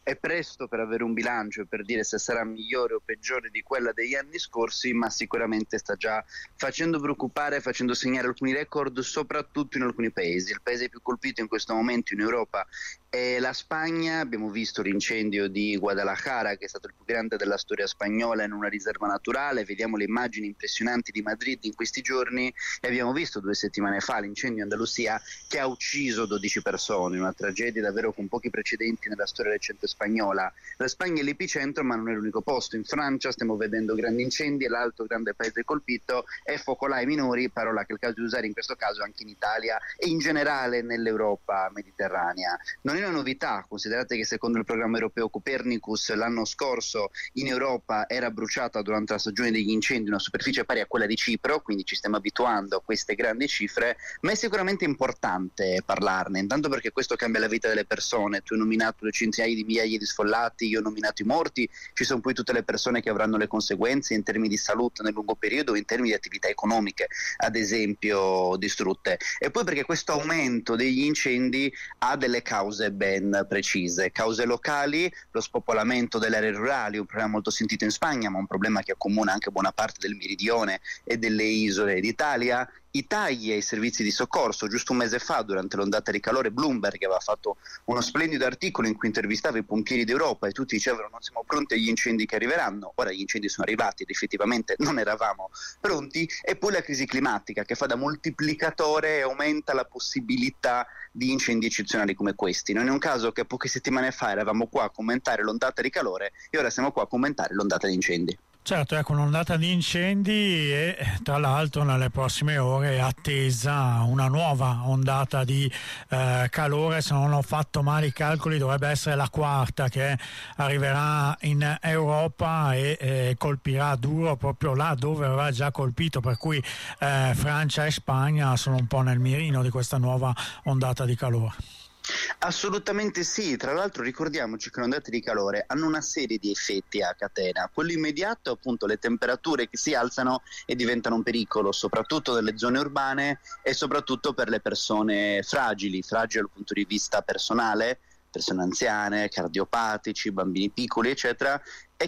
È presto per avere un bilancio e per dire se sarà migliore o peggiore di quella degli anni scorsi, ma sicuramente sta già facendo preoccupare, facendo segnare alcuni record, soprattutto in alcuni paesi. Il paese più colpito in questo momento in Europa è la Spagna. Abbiamo visto l'incendio di Guadalajara, che è stato il più grande della storia spagnola in una riserva naturale. Vediamo le immagini impressionanti di Madrid in questi giorni e abbiamo visto 2 settimane fa l'incendio in Andalusia che ha ucciso 12 persone, una tragedia davvero con pochi precedenti nella storia recente spagnola. La Spagna è l'epicentro, ma non è l'unico posto. In Francia stiamo vedendo grandi incendi e l'altro grande paese colpito è focolai minori, parola che è il caso di usare in questo caso anche in Italia e in generale nell'Europa mediterranea. Non è una novità, considerate che secondo il programma europeo Copernicus l'anno scorso in Europa era bruciata durante la stagione degli incendi una superficie pari a quella di Cipro, quindi ci stiamo abituando a queste grandi cifre, ma è sicuramente importante parlarne, intanto perché questo cambia la vita delle persone. Tu hai nominato centinaia di migliaia di sfollati, io ho nominato i morti, ci sono poi tutte le persone che avranno le conseguenze in termini di salute nel lungo periodo, in termini di attività economiche ad esempio distrutte, e poi perché questo aumento degli incendi ha delle cause ben precise, cause locali, lo spopolamento delle aree rurali, un problema molto sentito in Spagna ma un problema che accomuna anche buona parte del meridione e delle isole d'Italia. I tagli ai servizi di soccorso. Giusto un mese fa, durante l'ondata di calore, Bloomberg aveva fatto uno splendido articolo in cui intervistava i pompieri d'Europa e tutti dicevano non siamo pronti agli incendi che arriveranno. Ora gli incendi sono arrivati ed effettivamente non eravamo pronti. E poi la crisi climatica che fa da moltiplicatore e aumenta la possibilità di incendi eccezionali come questi. Non è un caso che poche settimane fa eravamo qua a commentare l'ondata di calore e ora siamo qua a commentare l'ondata di incendi. Certo, ecco, un'ondata di incendi e tra l'altro nelle prossime ore è attesa una nuova ondata di calore. Se non ho fatto male i calcoli dovrebbe essere la quarta che arriverà in Europa e colpirà duro proprio là dove aveva già colpito, per cui Francia e Spagna sono un po' nel mirino di questa nuova ondata di calore. Assolutamente sì, tra l'altro ricordiamoci che le ondate di calore hanno una serie di effetti a catena. Quello immediato è appunto le temperature che si alzano e diventano un pericolo, soprattutto nelle zone urbane e soprattutto per le persone fragili dal punto di vista personale, persone anziane, cardiopatici, bambini piccoli eccetera,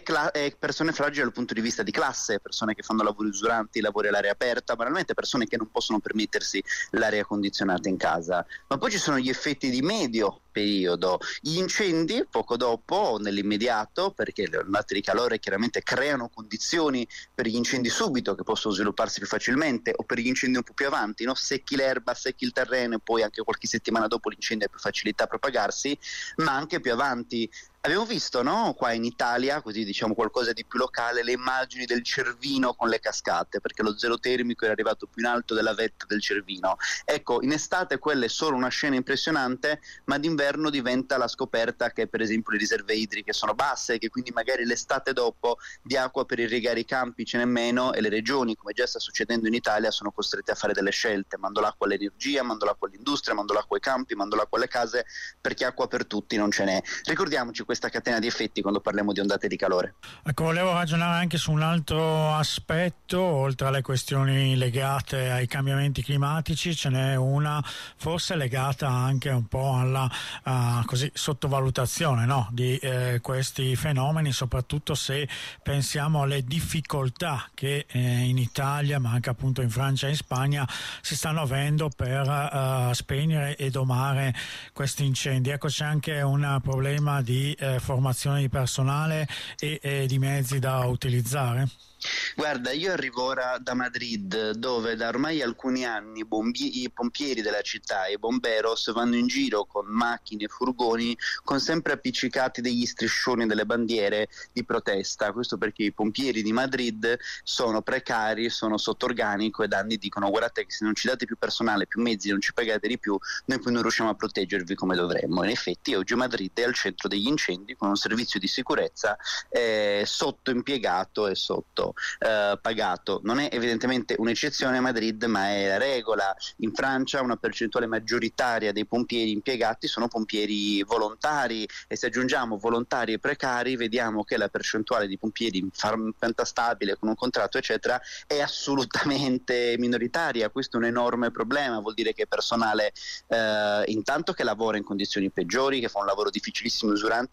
e persone fragili dal punto di vista di classe, persone che fanno lavori usuranti, lavori all'aria aperta, banalmente persone che non possono permettersi l'aria condizionata in casa. Ma poi ci sono gli effetti di medio periodo, gli incendi poco dopo, nell'immediato, perché le ondate di calore chiaramente creano condizioni per gli incendi subito che possono svilupparsi più facilmente, o per gli incendi un po' più avanti, no? Secchi l'erba, secchi il terreno e poi anche qualche settimana dopo l'incendio ha più facilità a propagarsi, ma anche più avanti. Abbiamo visto, no, qua in Italia, così diciamo qualcosa di più locale, le immagini del Cervino con le cascate, perché lo zero termico era arrivato più in alto della vetta del Cervino. Ecco, in estate quella è solo una scena impressionante, ma d'inverno diventa la scoperta che per esempio le riserve idriche sono basse, che quindi magari l'estate dopo di acqua per irrigare i campi ce n'è meno e le regioni, come già sta succedendo in Italia, sono costrette a fare delle scelte. Mando l'acqua all'energia, mando l'acqua all'industria, mando l'acqua ai campi, mando l'acqua alle case, perché acqua per tutti non ce n'è. Ricordiamoci questa catena di effetti quando parliamo di ondate di calore. Ecco, volevo ragionare anche su un altro aspetto, oltre alle questioni legate ai cambiamenti climatici, ce n'è una forse legata anche un po' alla così sottovalutazione, no, di questi fenomeni, soprattutto se pensiamo alle difficoltà che in Italia, ma anche appunto in Francia e in Spagna, si stanno avendo per spegnere e domare questi incendi. Ecco, c'è anche un problema di formazione di personale e di mezzi da utilizzare. Guarda, io arrivo ora da Madrid, dove da ormai alcuni anni i pompieri della città, i bomberos, vanno in giro con macchine e furgoni con sempre appiccicati degli striscioni delle bandiere di protesta. Questo perché i pompieri di Madrid sono precari, sono sotto organico e da anni dicono guardate che se non ci date più personale, più mezzi, non ci pagate di più, noi poi non riusciamo a proteggervi come dovremmo. In effetti oggi Madrid è al centro degli incendi con un servizio di sicurezza sottoimpiegato e sotto pagato. Non è evidentemente un'eccezione a Madrid, ma è la regola. In Francia una percentuale maggioritaria dei pompieri impiegati sono pompieri volontari, e se aggiungiamo volontari e precari vediamo che la percentuale di pompieri in pianta stabile con un contratto eccetera è assolutamente minoritaria. Questo è un enorme problema, vuol dire che personale intanto che lavora in condizioni peggiori, che fa un lavoro difficilissimo e usurante,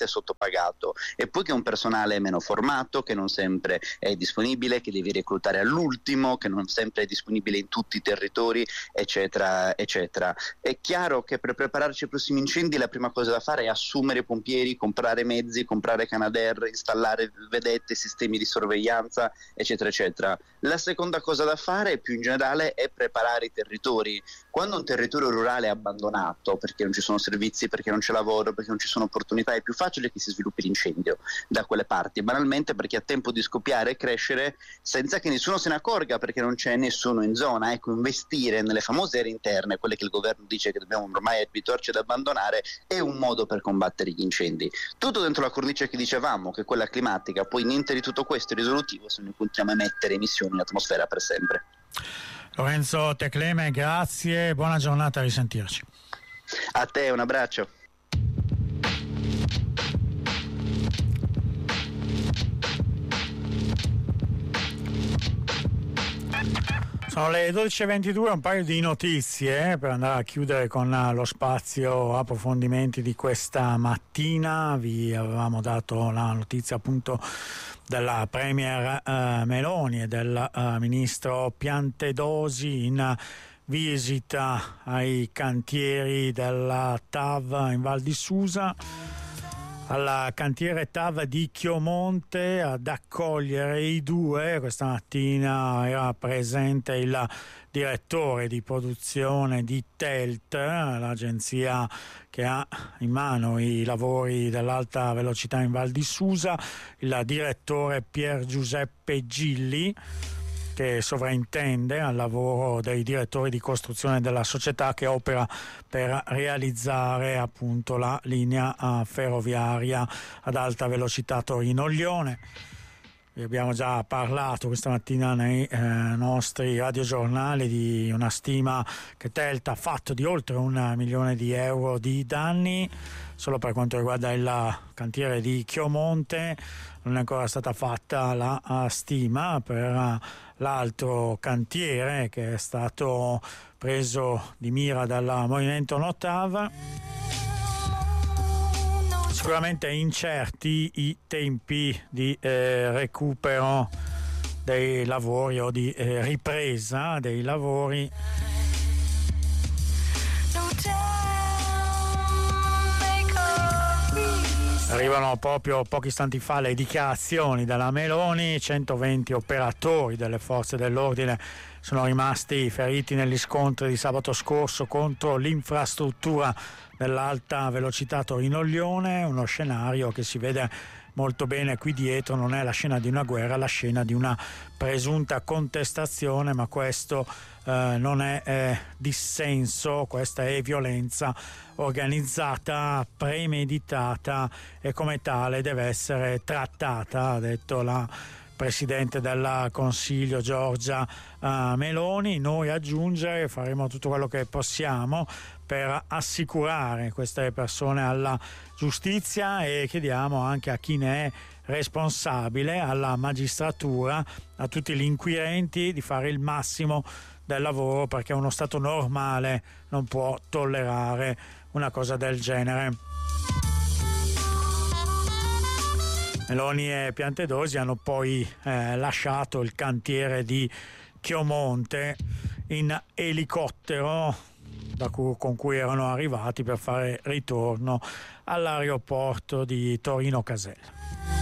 sottopagato, e poi che è un personale meno formato, che non sempre è disponibile, che devi reclutare all'ultimo, che non sempre è disponibile in tutti i territori, eccetera, eccetera. È chiaro che per prepararci ai prossimi incendi la prima cosa da fare è assumere pompieri, comprare mezzi, comprare Canadair, installare vedette, sistemi di sorveglianza, eccetera, eccetera. La seconda cosa da fare, più in generale, è preparare i territori. Quando un territorio rurale è abbandonato perché non ci sono servizi, perché non c'è lavoro, perché non ci sono opportunità, è più facile che si sviluppi l'incendio da quelle parti, banalmente perché ha tempo di scoppiare e crescere senza che nessuno se ne accorga, perché non c'è nessuno in zona. Ecco, investire nelle famose aree interne, quelle che il governo dice che dobbiamo ormai abituarci ad abbandonare, è un modo per combattere gli incendi. Tutto dentro la cornice che dicevamo, che è quella climatica. Poi niente di tutto questo è risolutivo se noi continuiamo a emettere emissioni in atmosfera per sempre. Lorenzo Tecleme, grazie, buona giornata, a risentirci. A te, un abbraccio. Sono le 12.22, un paio di notizie per andare a chiudere con lo spazio approfondimenti di questa mattina. Vi avevamo dato la notizia appunto della Premier Meloni e del ministro Piantedosi in visita ai cantieri della TAV in Val di Susa, al cantiere TAV di Chiomonte, ad accogliere i due. Questa mattina era presente il direttore di produzione di TELT, l'agenzia che ha in mano i lavori dell'alta velocità in Val di Susa, il direttore Pier Giuseppe Gilli, che sovrintende al lavoro dei direttori di costruzione della società che opera per realizzare appunto la linea ferroviaria ad alta velocità Torino-Lione. Vi abbiamo già parlato questa mattina nei nostri radiogiornali di una stima che TELT ha fatto di oltre 1 milione di euro di danni. Solo per quanto riguarda il cantiere di Chiomonte non è ancora stata fatta la stima per l'altro cantiere che è stato preso di mira dal movimento Notav. Sicuramente incerti i tempi di recupero dei lavori o di ripresa dei lavori. Arrivano proprio pochi istanti fa le dichiarazioni della Meloni. 120 operatori delle forze dell'ordine sono rimasti feriti negli scontri di sabato scorso contro l'infrastruttura dell'alta velocità Torino-Lione, uno scenario che si vede molto bene qui dietro. Non è la scena di una guerra, è la scena di una presunta contestazione, ma questo non è dissenso, questa è violenza organizzata, premeditata e come tale deve essere trattata, ha detto la Presidente del Consiglio Giorgia Meloni. Noi aggiungere faremo tutto quello che possiamo per assicurare queste persone alla giustizia e chiediamo anche a chi ne è responsabile, alla magistratura, a tutti gli inquirenti di fare il massimo del lavoro, perché uno Stato normale non può tollerare una cosa del genere. Meloni e Piantedosi hanno poi lasciato il cantiere di Chiomonte in elicottero con cui erano arrivati per fare ritorno all'aeroporto di Torino Casella.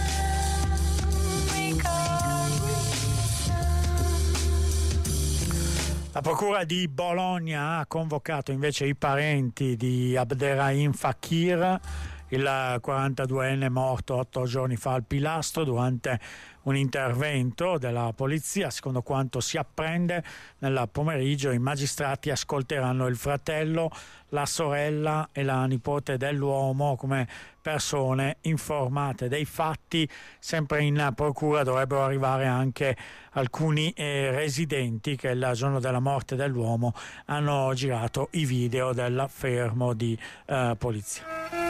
La procura di Bologna ha convocato invece i parenti di Abderrahim Fakir, il 42enne morto 8 giorni fa al Pilastro durante un intervento della polizia. Secondo quanto si apprende, nel pomeriggio i magistrati ascolteranno il fratello, la sorella e la nipote dell'uomo come persone informate dei fatti. Sempre in procura dovrebbero arrivare anche alcuni residenti che il giorno della morte dell'uomo hanno girato i video del fermo di polizia.